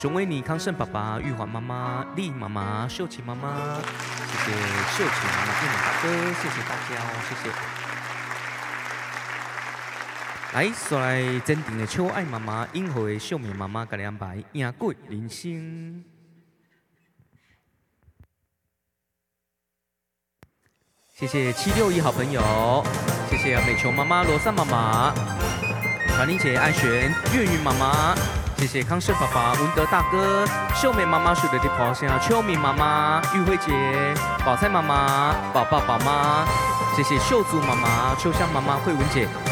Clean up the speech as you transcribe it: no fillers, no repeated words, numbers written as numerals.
钟维尼、康胜爸爸、玉环妈妈、丽妈妈、秀琪妈妈，谢谢秀琪妈妈、玉满大哥，谢谢大家哦，谢谢。来，说来坚定的秋爱妈妈、英惠的秀美妈妈，给你安排赢过人生。谢谢761好朋友，谢谢美球妈妈、罗莎妈妈、传玲姐、安璇、月云妈妈。谢谢康胜爸爸、文德大哥、秀美妈妈、水的地婆先秋敏妈妈、玉慧姐、宝菜妈妈、宝宝宝妈，谢谢秀珠妈妈、秋香妈妈、慧文姐、